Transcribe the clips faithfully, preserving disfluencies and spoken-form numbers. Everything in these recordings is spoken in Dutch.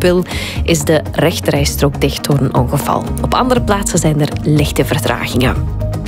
Pupil is de rechterrijstrook dicht door een ongeval. Op andere plaatsen zijn er lichte vertragingen.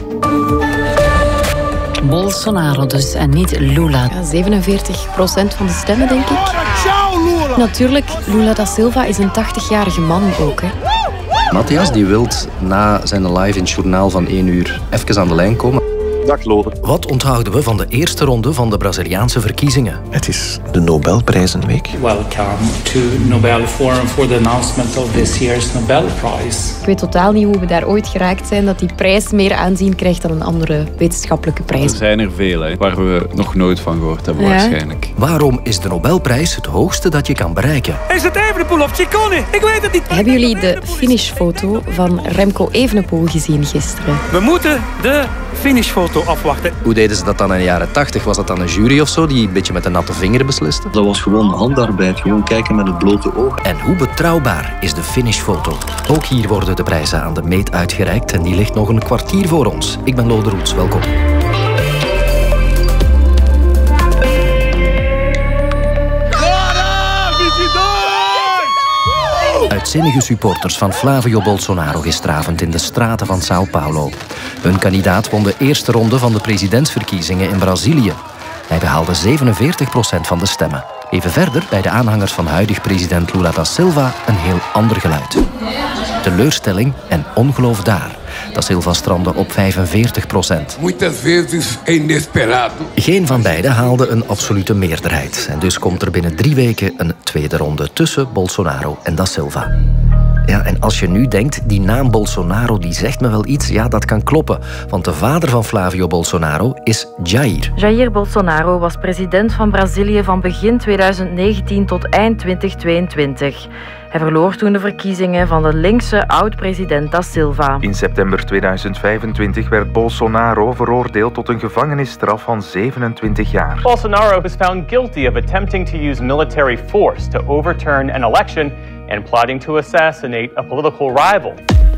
Bolsonaro dus en niet Lula. Ja, zevenenveertig procent van de stemmen, denk ik. Natuurlijk, Lula da Silva is een tachtigjarige man ook. Hè. Matthias die wil na zijn live in het journaal van één uur even aan de lijn komen. Dag Lode. Wat onthouden we van de eerste ronde van de Braziliaanse verkiezingen? Het is de Nobelprijzenweek. Welcome to Nobel Forum for the announcement of this year's Nobel Prize. Ik weet totaal niet hoe we daar ooit geraakt zijn, dat die prijs meer aanzien krijgt dan een andere wetenschappelijke prijs. Er zijn er veel, hè, waar we nog nooit van gehoord hebben, ja. waarschijnlijk. Waarom is de Nobelprijs het hoogste dat je kan bereiken? Is het Evenepoel of Ciccone? Ik weet het niet. Hebben jullie de finishfoto van Remco Evenepoel gezien gisteren? We moeten de finishfoto afwachten. Hoe deden ze dat dan in de jaren tachtig? Was dat dan een jury of zo die een beetje met een natte vinger besliste? Dat was gewoon handarbeid, gewoon kijken met het blote oog. En hoe betrouwbaar is de finishfoto? Ook hier worden de prijzen aan de meet uitgereikt en die ligt nog een kwartier voor ons. Ik ben Lode Roets, welkom. Uitzinnige supporters van Flavio Bolsonaro gisteravond in de straten van Sao Paulo. Hun kandidaat won de eerste ronde van de presidentsverkiezingen in Brazilië. Hij behaalde zevenenveertig procent van de stemmen. Even verder, bij de aanhangers van huidig president Lula da Silva, een heel ander geluid. Teleurstelling en ongeloof daar. Da Silva strandde op vijfenveertig procent. Muitas vezes é inesperado. Geen van beiden haalde een absolute meerderheid. En dus komt er binnen drie weken een tweede ronde tussen Bolsonaro en da Silva. Ja, en als je nu denkt, die naam Bolsonaro die zegt me wel iets, ja, dat kan kloppen. Want de vader van Flavio Bolsonaro is Jair. Jair Bolsonaro was president van Brazilië van begin tweeduizend negentien tot eind twintig tweeëntwintig. Hij verloor toen de verkiezingen van de linkse oud-president da Silva. In september tweeduizend vijfentwintig werd Bolsonaro veroordeeld tot een gevangenisstraf van zevenentwintig jaar. Bolsonaro was found guilty of attempting to use military force to overturn an election and plotting to assassinate a political rival.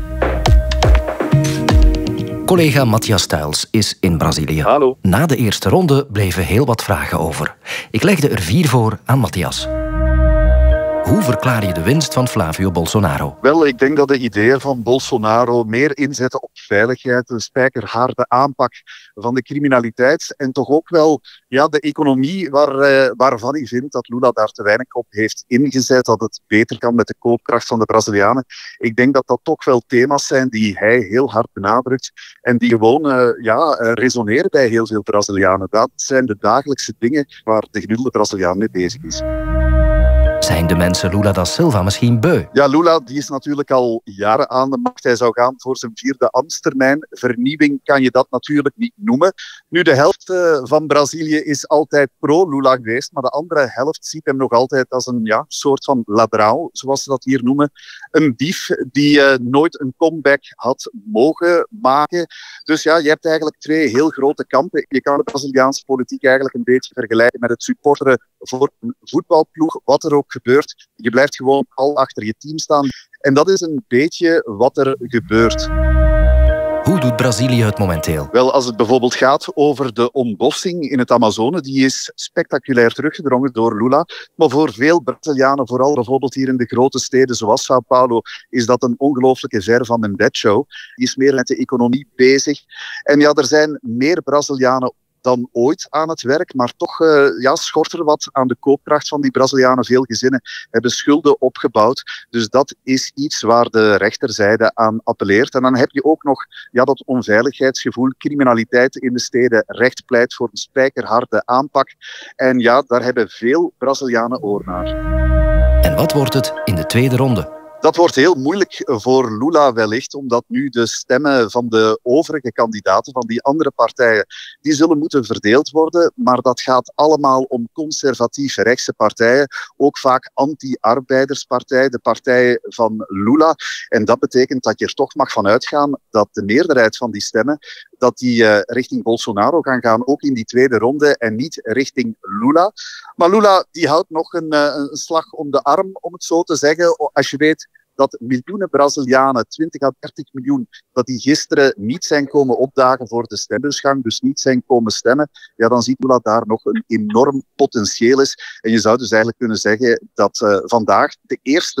Collega Matthias Stuyls is in Brazilië. Hallo. Na de eerste ronde bleven heel wat vragen over. Ik legde er vier voor aan Matthias. Hoe verklaar je de winst van Flavio Bolsonaro? Wel, ik denk dat de ideeën van Bolsonaro meer inzetten op veiligheid, een spijkerharde aanpak van de criminaliteit en toch ook wel ja, de economie waar, eh, waarvan hij vindt dat Lula daar te weinig op heeft ingezet, dat het beter kan met de koopkracht van de Brazilianen. Ik denk dat dat toch wel thema's zijn die hij heel hard benadrukt en die gewoon uh, ja, uh, resoneren bij heel veel Brazilianen. Dat zijn de dagelijkse dingen waar de gemiddelde Braziliaan mee bezig is. Zijn de mensen Lula da Silva misschien beu? Ja, Lula die is natuurlijk al jaren aan de macht. Hij zou gaan voor zijn vierde ambtstermijn. Vernieuwing kan je dat natuurlijk niet noemen. Nu, de helft uh, van Brazilië is altijd pro-Lula geweest, maar de andere helft ziet hem nog altijd als een ja, soort van ladrouw, zoals ze dat hier noemen. Een dief die uh, nooit een comeback had mogen maken. Dus ja, je hebt eigenlijk twee heel grote kampen. Je kan de Braziliaanse politiek eigenlijk een beetje vergelijken met het supporteren voor een voetbalploeg, wat er ook gebeurt. Je blijft gewoon al achter je team staan. En dat is een beetje wat er gebeurt. Hoe doet Brazilië het momenteel? Wel, als het bijvoorbeeld gaat over de ontbossing in het Amazone, die is spectaculair teruggedrongen door Lula. Maar voor veel Brazilianen, vooral bijvoorbeeld hier in de grote steden zoals Sao Paulo, is dat een ongelooflijke ver van een bedshow. Die is meer met de economie bezig. En ja, er zijn meer Brazilianen dan ooit aan het werk, maar toch uh, ja, schort er wat aan de koopkracht van die Brazilianen. Veel gezinnen hebben schulden opgebouwd, dus dat is iets waar de rechterzijde aan appelleert. En dan heb je ook nog ja, dat onveiligheidsgevoel, criminaliteit in de steden, recht pleit voor een spijkerharde aanpak. En ja, daar hebben veel Brazilianen oor naar. En wat wordt het in de tweede ronde? Dat wordt heel moeilijk voor Lula wellicht, omdat nu de stemmen van de overige kandidaten, van die andere partijen, die zullen moeten verdeeld worden. Maar dat gaat allemaal om conservatieve rechtse partijen, ook vaak anti-arbeiderspartijen, de partijen van Lula. En dat betekent dat je er toch mag van uitgaan dat de meerderheid van die stemmen, dat die uh, richting Bolsonaro gaan gaan, ook in die tweede ronde en niet richting Lula. Maar Lula die houdt nog een, uh, een slag om de arm, om het zo te zeggen. Als je weet dat miljoenen Brazilianen, twintig à dertig miljoen, dat die gisteren niet zijn komen opdagen voor de stembusgang, dus niet zijn komen stemmen, ja, dan ziet Lula daar nog een enorm potentieel is. En je zou dus eigenlijk kunnen zeggen dat uh, vandaag de eerste